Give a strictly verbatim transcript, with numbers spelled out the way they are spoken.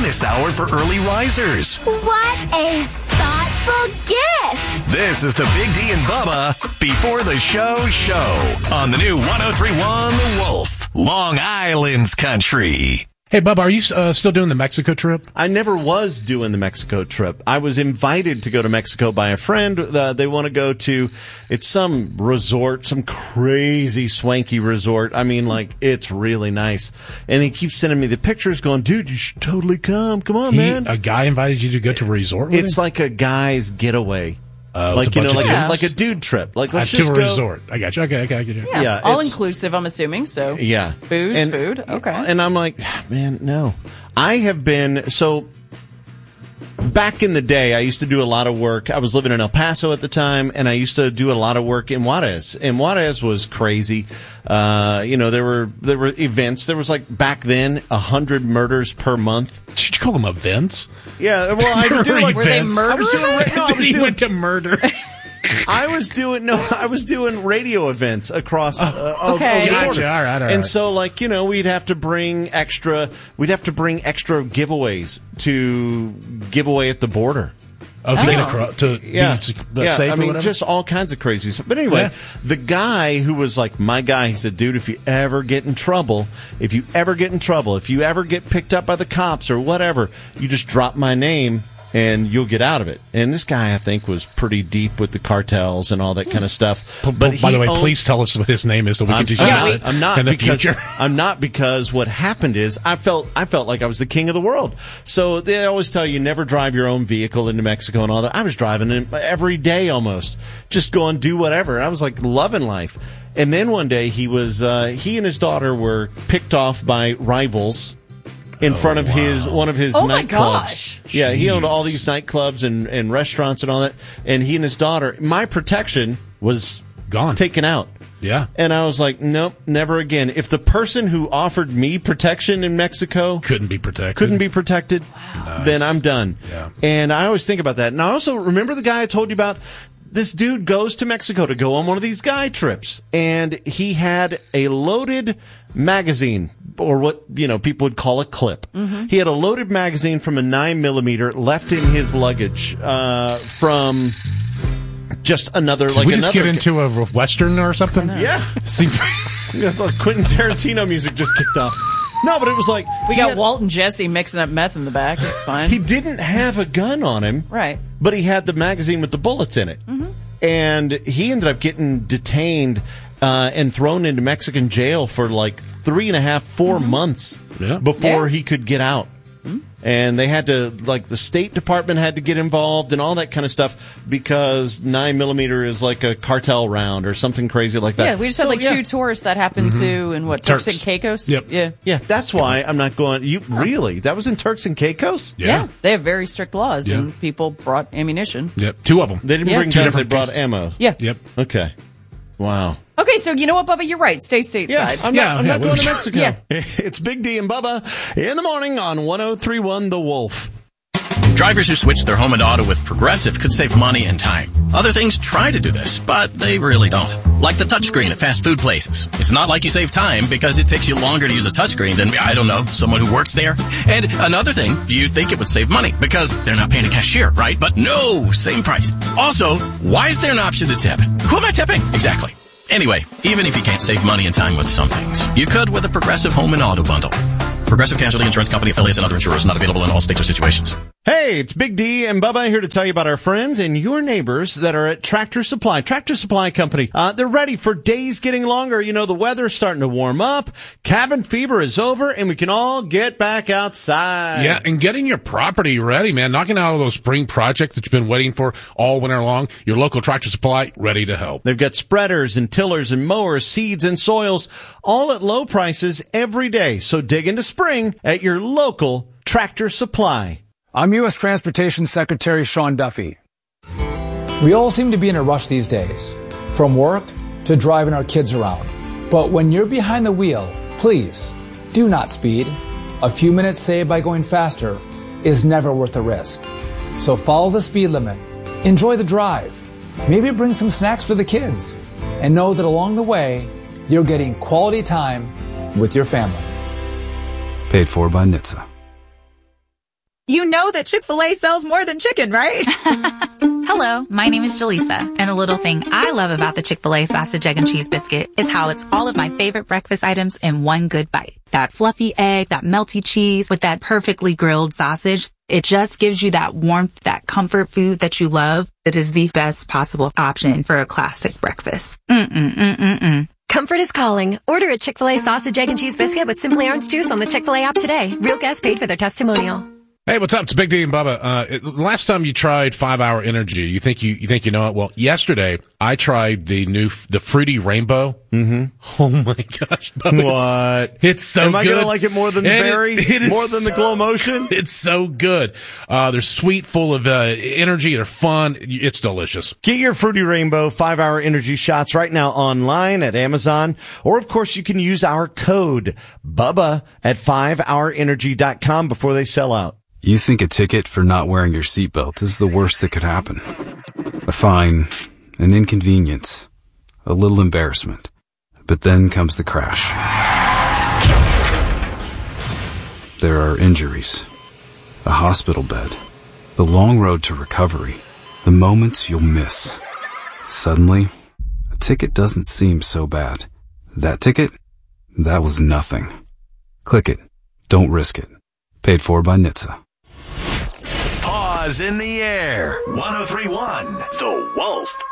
bonus hour for early risers. What a thoughtful gift! This is the Big D and Bubba Before the Show show on the new one oh three point one The Wolf, Long Island's country. Hey, Bubba, are you uh, still doing the Mexico trip? I never was doing the Mexico trip. I was invited to go to Mexico by a friend. Uh, they want to go to, it's some resort, some crazy swanky resort. I mean, like, it's really nice. And he keeps sending me the pictures going, dude, you should totally come. Come on, He, man. a guy invited you to go to a resort with It's him? like a guy's getaway. Uh, like, with a you know, bunch like of a, dudes? like a dude trip. Like, let's Uh, just to a go. resort. I got you. Okay, okay, I get you. Yeah, Yeah, all it's- inclusive, I'm assuming. So Yeah. booze, And- food. Okay. And I'm like, man, no. I have been, so back in the day, I used to do a lot of work. I was living in El Paso at the time, and I used to do a lot of work in Juarez. And Juarez was crazy. Uh, you know, there were there were events. There was like back then a hundred murders per month. Did you call them events? Yeah, well, I would do like Were they events. murder I was doing, events? no, I was he doing went to murder. I was doing no, I was doing radio events across. Uh, Okay. over the Gotcha. border. All right, all right. And so, like you know, we'd have to bring extra. We'd have to bring extra giveaways to give away at the border. Oh, to Oh. get across, to Yeah, be the yeah. safe I or mean, whatever? just all kinds of crazy stuff. But anyway, Yeah. the guy who was like my guy, he said, "Dude, if you ever get in trouble, if you ever get in trouble, if you ever get picked up by the cops or whatever, you just drop my name." And you'll get out of it. And this guy, I think, was pretty deep with the cartels and all that kind of stuff. But, But by he the way, owned- please tell us what his name is so we I'm, can do I'm Yeah, not, we- I'm not in the because future. I'm not because what happened is I felt I felt like I was the king of the world. So they always tell you never drive your own vehicle into Mexico and all that. I was driving it every day almost, just going do whatever. I was like loving life. And then one day he was uh, he and his daughter were picked off by rivals in front of his one of his Oh, my nightclubs. gosh. Yeah, he owned Jeez. all these nightclubs and, and restaurants and all that. And he and his daughter, my protection was Gone. taken out. Yeah. And I was like, nope, never again. If the person who offered me protection in Mexico Couldn't be protected. couldn't be protected, then I'm done. Yeah. And I always think about that. And I also remember the guy I told you about. This dude goes to Mexico to go on one of these guy trips, and he had a loaded magazine, or what you know people would call a clip. Mm-hmm. He had a loaded magazine from a nine millimeter left in his luggage uh, from just another Did like we just another get into a Western or something? yeah. Seems- Yeah, the Quentin Tarantino music just kicked off. No, but it was like We he got had- Walt and Jesse mixing up meth in the back. It's fine. He didn't have a gun on him, Right. but he had the magazine with the bullets in it, Mm-hmm. and he ended up getting detained uh, and thrown into Mexican jail for like three and a half, four Mm-hmm. months Yeah. before Yeah. he could get out. And they had to, like, the State Department had to get involved and all that kind of stuff because nine millimeter is like a cartel round or something crazy like that. Yeah, we just had So, like yeah. two tourists that happened to in what Turks, Turks. and Caicos. Yep. Yeah. Yeah, that's why I'm not going. You really? That was in Turks and Caicos? yeah, Yeah. They have very strict laws, Yeah. and people brought ammunition. Yep. Two of them. They didn't Yeah. bring Two guns. They different brought pieces. ammo. Yeah. Yep. Okay. Wow. Okay, so you know what, Bubba? You're right. Stay stateside. Yeah, I'm Yeah, not, I'm yeah, not what going was- to Mexico. Yeah. It's Big D and Bubba in the morning on one oh three point one The Wolf. Drivers who switch their home and auto with Progressive could save money and time. Other things try to do this, but they really don't. Like the touchscreen at fast food places. It's not like you save time because it takes you longer to use a touchscreen than, I don't know, someone who works there. And another thing, you'd think it would save money because they're not paying a cashier, right? But no, same price. Also, why is there an option to tip? Who am I tipping? Exactly. Anyway, even if you can't save money and time with some things, you could with a Progressive Home and Auto Bundle. Progressive Casualty Insurance Company, affiliates, and other insurers not available in all states or situations. Hey, it's Big D and Bubba here to tell you about our friends and your neighbors that are at Tractor Supply. Tractor Supply Company. Uh, they're ready for days getting longer. You know, the weather's starting to warm up. Cabin fever is over, and we can all get back outside. Yeah, and getting your property ready, man. Knocking out all those spring projects that you've been waiting for all winter long. Your local Tractor Supply, ready to help. They've got spreaders and tillers and mowers, seeds and soils, all at low prices every day. So dig into spring at your local Tractor Supply. I'm U S Transportation Secretary Sean Duffy. We all seem to be in a rush these days, from work to driving our kids around. But when you're behind the wheel, please do not speed. A few minutes saved by going faster is never worth the risk. So follow the speed limit, enjoy the drive, maybe bring some snacks for the kids, and know that along the way, you're getting quality time with your family. Paid for by N H T S A. You know that Chick-fil-A sells more than chicken, right? Hello, my name is Jaleesa, and a little thing I love about the Chick-fil-A sausage, egg, and cheese biscuit is how it's all of my favorite breakfast items in one good bite. That fluffy egg, that melty cheese with that perfectly grilled sausage. It just gives you that warmth, that comfort food that you love. It is the best possible option for a classic breakfast. Mm-mm-mm-mm-mm. Comfort is calling. Order a Chick-fil-A sausage, egg, and cheese biscuit with Simply Orange Juice on the Chick-fil-A app today. Real guests paid for their testimonial. Hey, what's up? It's Big D and Bubba. Uh, it, the last time you tried five hour Energy, you think you, you think you know it? Well, yesterday I tried the new, the Fruity Rainbow. Mm-hmm. Oh my gosh. Bubba, What? It's, it's so Am good. I going to like it more than the And berry? It, it is more than the Glow Motion? It's so good. Uh, they're sweet, full of, uh, energy. They're fun. It's delicious. Get your Fruity Rainbow five hour Energy shots right now online at Amazon. Or, of course, you can use our code BUBBA at five hour energy dot com before they sell out. You think a ticket for not wearing your seatbelt is the worst that could happen. A fine, an inconvenience, a little embarrassment. But then comes the crash. There are injuries, a hospital bed, the long road to recovery, the moments you'll miss. Suddenly, a ticket doesn't seem so bad. That ticket? That was nothing. Click it. Don't risk it. Paid for by N H T S A. Paws in the air. one oh three point one The Wolf.